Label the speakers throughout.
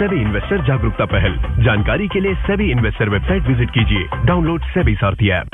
Speaker 1: SEBI investor जागरूकता पहल। जानकारी के लिए सेबी इन्वेस्टर वेबसाइट विजिट कीजिए। डाउनलोड सेबी सारथी ऐप।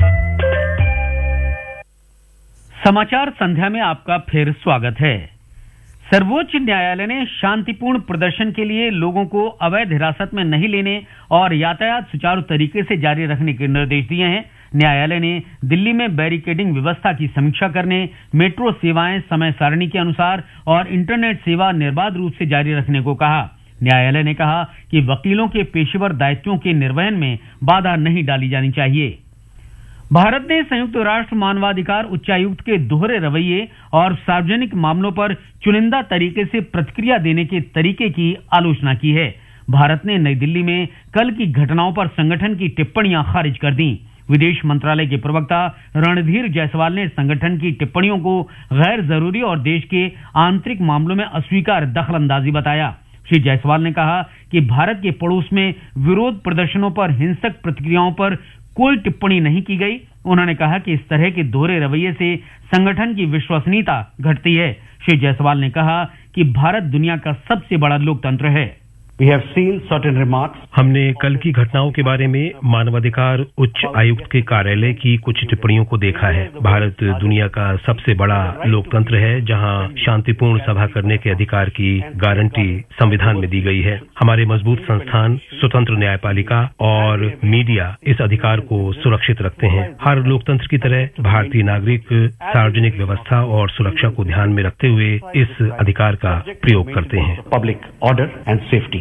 Speaker 2: समाचार संध्या में आपका फिर स्वागत है। सर्वोच्च न्यायालय ने शांतिपूर्ण प्रदर्शन के लिए लोगों को अवैध हिरासत में नहीं लेने और यातायात सुचारू तरीके से जारी रखने के निर्देश दिए हैं। न्यायालय ने दिल्ली में बैरिकेडिंग व्यवस्था की समीक्षा करने, मेट्रो सेवाएं समय सारणी के अनुसार और इंटरनेट सेवा निर्बाध रूप से जारी रखने को कहा। न्यायालय ने कहा कि वकीलों के पेशेवर दायित्वों के निर्वहन में बाधा नहीं डाली जानी चाहिए। भारत ने संयुक्त राष्ट्र मानवाधिकार उच्चायुक्त के दोहरे रवैये और सार्वजनिक मामलों पर चुनिंदा तरीके से प्रतिक्रिया देने के तरीके की आलोचना की है। भारत ने नई दिल्ली में कल की घटनाओं पर संगठन की टिप्पणियां खारिज कर दी। विदेश मंत्रालय के प्रवक्ता रणधीर जायसवाल ने संगठन की टिप्पणियों को गैर जरूरी और देश के आंतरिक मामलों में अस्वीकार दखलंदाजी बताया। श्री जायसवाल ने कहा कि भारत के पड़ोस में विरोध प्रदर्शनों पर हिंसक प्रतिक्रियाओं पर कोई टिप्पणी नहीं की गई। उन्होंने कहा कि इस तरह के दोहरे रवैये से संगठन की विश्वसनीयता घटती है। श्री जायसवाल ने कहा कि भारत दुनिया का सबसे बड़ा लोकतंत्र है।
Speaker 3: We have seen certain remarks.
Speaker 4: हमने कल की घटनाओं के बारे में मानवाधिकार उच्च आयुक्त के कार्यालय की कुछ टिप्पणियों को देखा है। भारत दुनिया का सबसे बड़ा लोकतंत्र है, जहां शांतिपूर्ण सभा करने के अधिकार की गारंटी संविधान में दी गई है। हमारे मजबूत संस्थान, स्वतंत्र न्यायपालिका और मीडिया इस अधिकार को सुरक्षित रखते हैं। हर लोकतंत्र की तरह भारतीय नागरिक सार्वजनिक व्यवस्था और सुरक्षा को ध्यान में रखते हुए इस अधिकार का प्रयोग करते हैं।
Speaker 3: Public order and safety.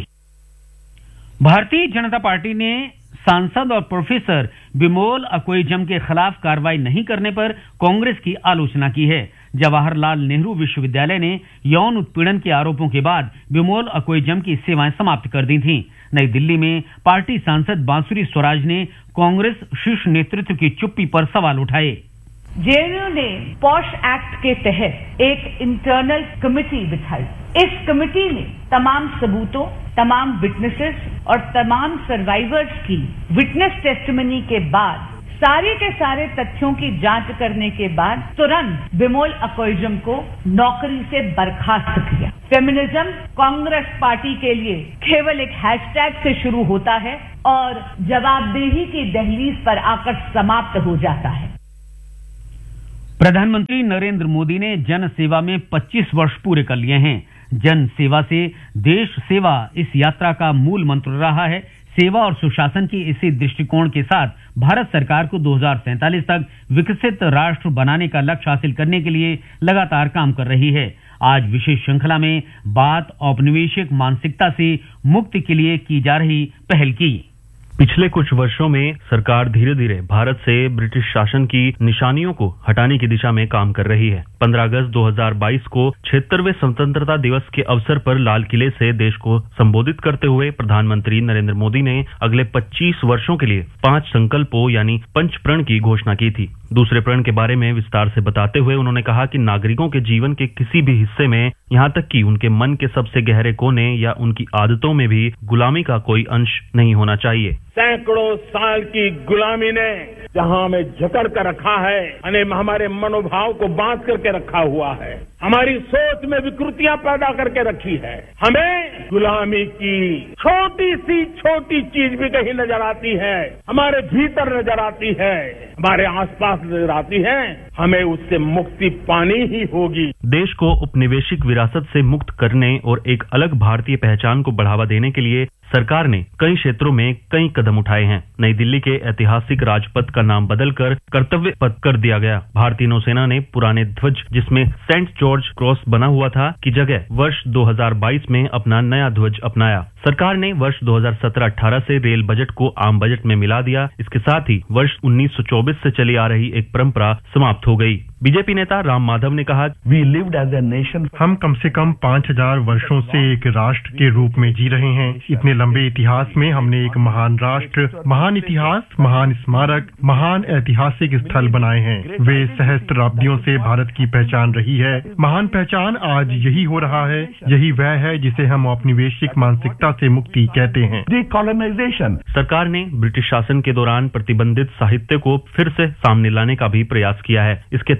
Speaker 2: Bharatiya Janata party ने सांसद और प्रोफेसर बिमोल अकोइजम के खिलाफ कार्रवाई नहीं करने पर कांग्रेस की आलोचना की है। जवाहरलाल नेहरू विश्वविद्यालय ने यौन उत्पीड़न के आरोपों के बाद बिमोल अकोइजम की सेवाएं समाप्त कर दी थीं। नई दिल्ली में पार्टी सांसद बांसुरी स्वराज ने कांग्रेस शीर्ष नेतृत्व की चुप्पी पर सवाल उठाए।
Speaker 5: जेएनयू ने पॉश एक्ट के तहत एक इंटरनल कमेटी बिठाई। इस कमेटी ने तमाम सबूतों, तमाम विटनेसेस और तमाम सर्वाइवर्स की विटनेस टेस्टिमनी के बाद, सारे के सारे तथ्यों की जांच करने के बाद तुरंत बिमोल अकोइजम को नौकरी से बर्खास्त किया। फेमिनिज्म कांग्रेस पार्टी के लिए केवल एक हैशटैग से शुरू होता है और जवाबदेही की दहलीज पर आकर समाप्त हो जाता है।
Speaker 2: प्रधानमंत्री नरेंद्र मोदी ने जन सेवा में 25 वर्ष पूरे कर लिए हैं। जन सेवा से देश सेवा इस यात्रा का मूल मंत्र रहा है। सेवा और सुशासन की इसी दृष्टिकोण के साथ भारत सरकार को 2047 तक विकसित राष्ट्र बनाने का लक्ष्य हासिल करने के लिए लगातार काम कर रही है। आज विशेष श्रृंखला में बात औपनिवेशिक मानसिकता से मुक्ति के लिए की जा रही पहल की।
Speaker 6: पिछले कुछ वर्षों में सरकार धीरे धीरे भारत से ब्रिटिश शासन की निशानियों को हटाने की दिशा में काम कर रही है। 15 अगस्त 2022 को 76वें स्वतंत्रता दिवस के अवसर पर लाल किले से देश को संबोधित करते हुए प्रधानमंत्री नरेंद्र मोदी ने अगले 25 वर्षों के लिए 5 संकल्पों यानी पंच प्रण की घोषणा की थी। दूसरे प्रण के बारे में विस्तार से बताते हुए उन्होंने कहा कि नागरिकों के जीवन के किसी भी हिस्से में, यहाँ तक कि उनके मन के सबसे गहरे कोने या उनकी आदतों में भी गुलामी का कोई अंश नहीं होना चाहिए।
Speaker 7: सैकड़ों साल की गुलामी ने जहां हमें जकड़ कर रखा है, हमारे मनोभाव को बांध करके रखा हुआ है, हमारी सोच में विकृतियां पैदा करके रखी है। हमें गुलामी की छोटी सी छोटी चीज भी कहीं नजर आती है, हमारे भीतर नजर आती है, हमारे आसपास नजर आती है। हमें उससे मुक्ति पानी ही होगी।
Speaker 6: देश को उपनिवेशिक विरासत से मुक्त करने और एक अलग भारतीय पहचान को बढ़ावा देने के लिए सरकार ने कई क्षेत्रों में कई कदम उठाए हैं। नई दिल्ली के ऐतिहासिक राजपथ का नाम बदलकर कर्तव्य पथ कर दिया गया। भारतीय नौसेना ने पुराने ध्वज जिसमें सेंट जॉर्ज क्रॉस बना हुआ था की जगह वर्ष 2022 में अपना नया ध्वज अपनाया। सरकार ने वर्ष 2017-18 से रेल बजट को आम बजट में मिला दिया। इसके साथ ही वर्ष 1924 से चली आ रही एक परंपरा समाप्त हो गई। बीजेपी नेता राम माधव ने कहा,
Speaker 8: We lived as a nation. हम कम से कम 5000 वर्षों से एक राष्ट्र के रूप में जी रहे हैं। इतने लंबे इतिहास में हमने एक महान राष्ट्र, महान इतिहास, महान स्मारक, महान ऐतिहासिक स्थल बनाए हैं। वे सहस्त्राब्दियों से भारत की पहचान रही है। महान पहचान आज यही हो रहा है। यही वह है जिसे हम औपनिवेशिक मानसिकता से मुक्ति कहते हैं।
Speaker 6: डिकॉलोनाइजेशन। सरकार ने ब्रिटिश शासन के दौरान प्रतिबंधित साहित्य को फिर से सामने लाने का भी प्रयास किया है। इसके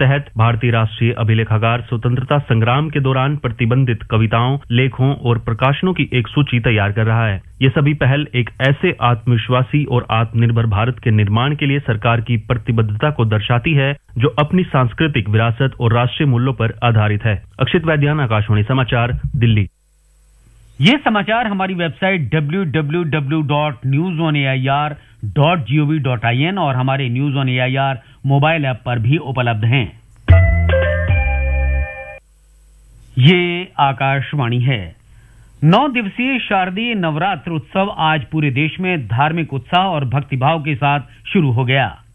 Speaker 6: तहत भारतीय राष्ट्रीय अभिलेखागार स्वतंत्रता संग्राम के दौरान प्रतिबंधित कविताओं, लेखों और प्रकाशनों की एक सूची तैयार कर रहा है। ये सभी पहल एक ऐसे आत्मविश्वासी और आत्मनिर्भर भारत के निर्माण के लिए सरकार की प्रतिबद्धता को दर्शाती है जो अपनी सांस्कृतिक विरासत और राष्ट्रीय मूल्यों पर आधारित है। अक्षित वैद्यान, आकाशवाणी समाचार, दिल्ली।
Speaker 2: ये समाचार हमारी वेबसाइट www.newsonair.gov.in और हमारे news on AIR mobile app पर भी उपलब्ध हैं। ये आकाशवाणी है। 9 दिवसीय शारदीय नवरात्र उत्सव आज पूरे देश में धार्मिक उत्साह और भक्तिभाव के साथ शुरू हो गया।